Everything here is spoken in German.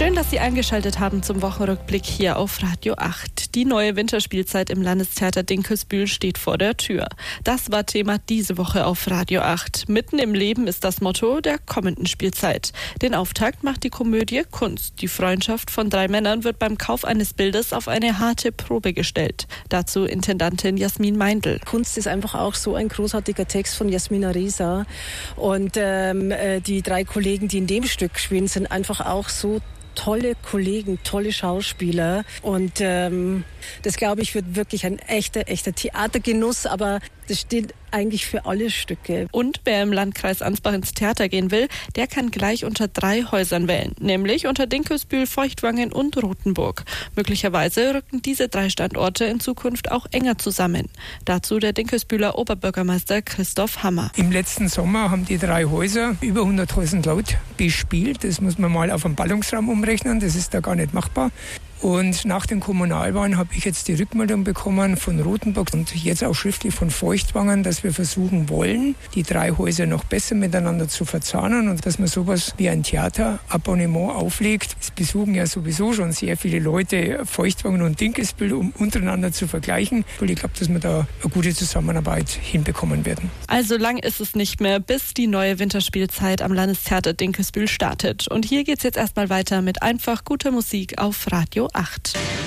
Schön, dass Sie eingeschaltet haben zum Wochenrückblick hier auf Radio 8. Die neue Winterspielzeit im Landestheater Dinkelsbühl steht vor der Tür. Das war Thema diese Woche auf Radio 8. Mitten im Leben ist das Motto der kommenden Spielzeit. Den Auftakt macht die Komödie Kunst. Die Freundschaft von 3 Männern wird beim Kauf eines Bildes auf eine harte Probe gestellt. Dazu Intendantin Jasmin Meindl. Kunst ist einfach auch so ein großartiger Text von Jasmina Reza. Und die 3 Kollegen, die in dem Stück spielen, sind einfach auch so tolle Kollegen, tolle Schauspieler. Und das, glaube ich, wird wirklich ein echter Theatergenuss. Aber das steht eigentlich für alle Stücke. Und wer im Landkreis Ansbach ins Theater gehen will, der kann gleich unter 3 Häusern wählen. Nämlich unter Dinkelsbühl, Feuchtwangen und Rothenburg. Möglicherweise rücken diese 3 Standorte in Zukunft auch enger zusammen. Dazu der Dinkelsbühler Oberbürgermeister Christoph Hammer. Im letzten Sommer haben die 3 Häuser über 100.000 Leute bespielt. Das muss man mal auf einen Ballungsraum umrechnen. Das ist da gar nicht machbar. Und nach den Kommunalwahlen habe ich jetzt die Rückmeldung bekommen von Rothenburg und jetzt auch schriftlich von Feuchtwangen, dass wir versuchen wollen, die 3 Häuser noch besser miteinander zu verzahnen und dass man sowas wie ein Theaterabonnement auflegt. Es besuchen ja sowieso schon sehr viele Leute Feuchtwangen und Dinkelsbühl, um untereinander zu vergleichen. Und ich glaube, dass wir da eine gute Zusammenarbeit hinbekommen werden. Also lang ist es nicht mehr, bis die neue Winterspielzeit am Landestheater Dinkelsbühl startet. Und hier geht's jetzt erstmal weiter mit einfach guter Musik auf Radio 8.